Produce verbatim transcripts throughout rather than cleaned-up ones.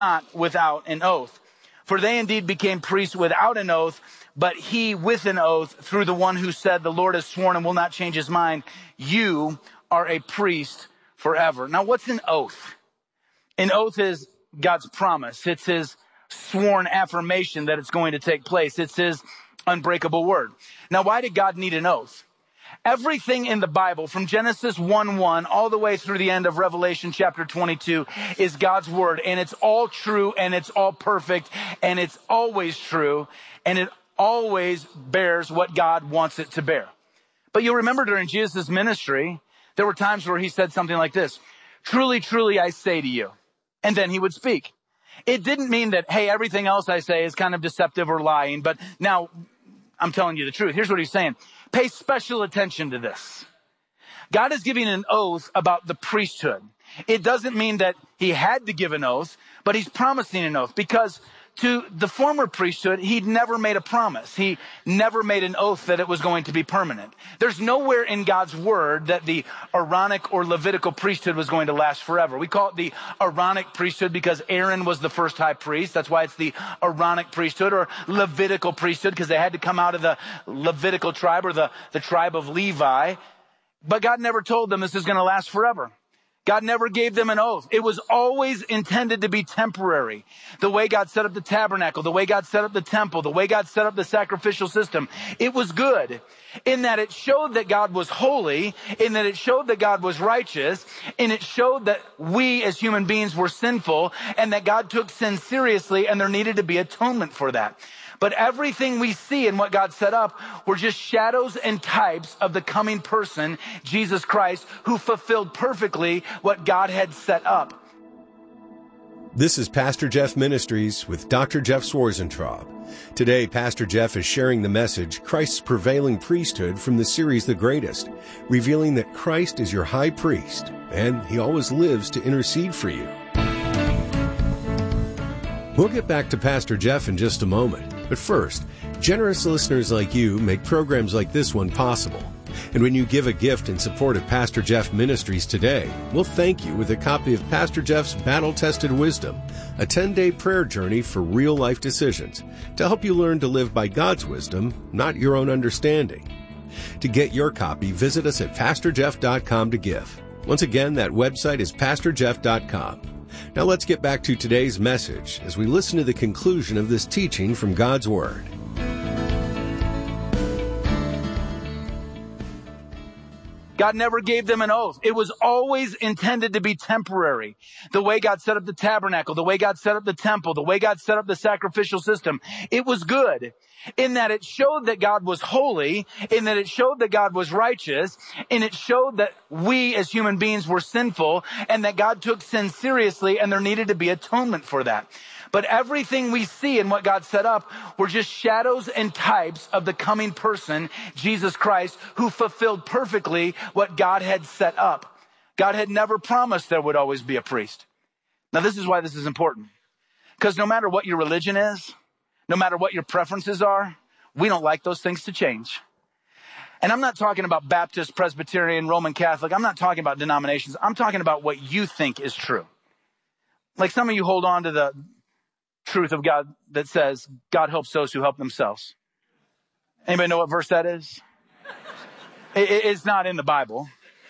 not without an oath. For they indeed became priests without an oath, but he with an oath through the one who said, the Lord has sworn and will not change his mind. You are a priest forever. Now, what's an oath? An oath is God's promise. It's his sworn affirmation that it's going to take place. It's his unbreakable word. Now, why did God need an oath? Everything in the Bible, from Genesis one one all the way through the end of Revelation chapter twenty-two, is God's word. And it's all true, and it's all perfect, and it's always true, and it always bears what God wants it to bear. But you'll remember during Jesus' ministry, there were times where he said something like this: truly, truly, I say to you. And then he would speak. It didn't mean that, hey, everything else I say is kind of deceptive or lying, but now I'm telling you the truth. Here's what he's saying. Pay special attention to this. God is giving an oath about the priesthood. It doesn't mean that he had to give an oath, but he's promising an oath, because to the former priesthood, he'd never made a promise. He never made an oath that it was going to be permanent. There's nowhere in God's word that the Aaronic or Levitical priesthood was going to last forever. We call it the Aaronic priesthood because Aaron was the first high priest. That's why it's the Aaronic priesthood, or Levitical priesthood because they had to come out of the Levitical tribe, or the, the tribe of Levi. But God never told them this is going to last forever. God never gave them an oath. It was always intended to be temporary. The way God set up the tabernacle, the way God set up the temple, the way God set up the sacrificial system, it was good in that it showed that God was holy, in that it showed that God was righteous, and it showed that we as human beings were sinful, and that God took sin seriously, and there needed to be atonement for that. But everything we see in what God set up were just shadows and types of the coming person, Jesus Christ, who fulfilled perfectly what God had set up. This is Pastor Jeff Ministries with Doctor Jeff Swarzentraub. Today, Pastor Jeff is sharing the message, Christ's Prevailing Priesthood, from the series The Greatest, revealing that Christ is your high priest, and he always lives to intercede for you. We'll get back to Pastor Jeff in just a moment. But first, generous listeners like you make programs like this one possible. And when you give a gift in support of Pastor Jeff Ministries today, we'll thank you with a copy of Pastor Jeff's Battle-Tested Wisdom, a ten-day prayer journey for real-life decisions to help you learn to live by God's wisdom, not your own understanding. To get your copy, visit us at pastor jeff dot com to give. Once again, that website is pastor jeff dot com. Now let's get back to today's message as we listen to the conclusion of this teaching from God's Word. God never gave them an oath. It was always intended to be temporary. The way God set up the tabernacle, the way God set up the temple, the way God set up the sacrificial system, it was good in that it showed that God was holy, in that it showed that God was righteous, and it showed that we as human beings were sinful, and that God took sin seriously, and there needed to be atonement for that. But everything we see in what God set up were just shadows and types of the coming person, Jesus Christ, who fulfilled perfectly what God had set up. God had never promised there would always be a priest. Now, this is why this is important. Because no matter what your religion is, no matter what your preferences are, we don't like those things to change. And I'm not talking about Baptist, Presbyterian, Roman Catholic. I'm not talking about denominations. I'm talking about what you think is true. Like some of you hold on to the truth of God that says, God helps those who help themselves. Anybody know what verse that is? It, it's not in the Bible.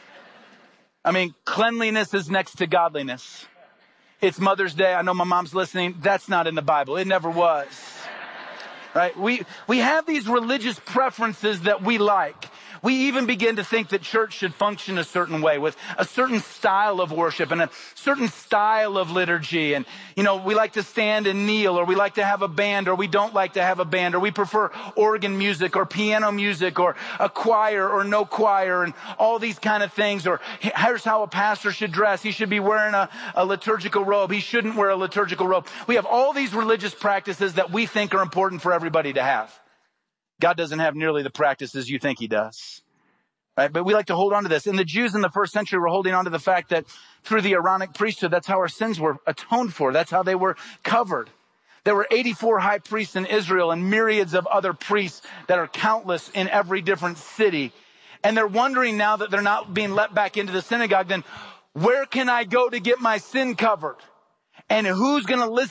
I mean, cleanliness is next to godliness. It's Mother's Day. I know my mom's listening. That's not in the Bible. It never was. Right? We, we have these religious preferences that we like. We even begin to think that church should function a certain way with a certain style of worship and a certain style of liturgy. And, you know, we like to stand and kneel, or we like to have a band, or we don't like to have a band, or we prefer organ music or piano music or a choir or no choir and all these kind of things. Or here's how a pastor should dress. He should be wearing a, a liturgical robe. He shouldn't wear a liturgical robe. We have all these religious practices that we think are important for everybody to have. God doesn't have nearly the practices you think he does. Right? But we like to hold on to this. And the Jews in the first century were holding on to the fact that through the Aaronic priesthood, that's how our sins were atoned for. That's how they were covered. There were eighty-four high priests in Israel and myriads of other priests that are countless in every different city. And they're wondering now that they're not being let back into the synagogue, then where can I go to get my sin covered? And who's going to listen